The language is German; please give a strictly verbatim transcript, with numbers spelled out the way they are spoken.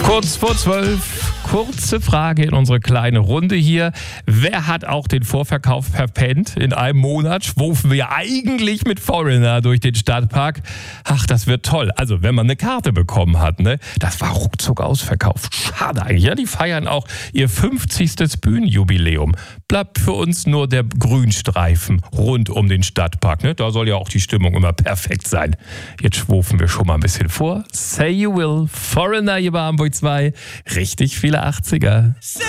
Kurz vor zwölf, kurze Frage in unsere kleine Runde hier. Wer hat auch den Vorverkauf verpennt? In einem Monat schwufen wir eigentlich mit Foreigner durch den Stadtpark. Ach, das wird toll. Also, wenn man eine Karte bekommen hat, ne? Das war ruckzuck ausverkauft. Schade eigentlich, ja? Die feiern auch ihr fünfzigstes Bühnenjubiläum. Bleibt für uns nur der Grünstreifen rund um den Stadtpark, ne? Da soll ja auch die Stimmung immer perfekt sein. Jetzt schwufen wir schon mal ein bisschen vor. Say you will. Foreigner hier bei Hamburg zwei. Richtig viele achtziger.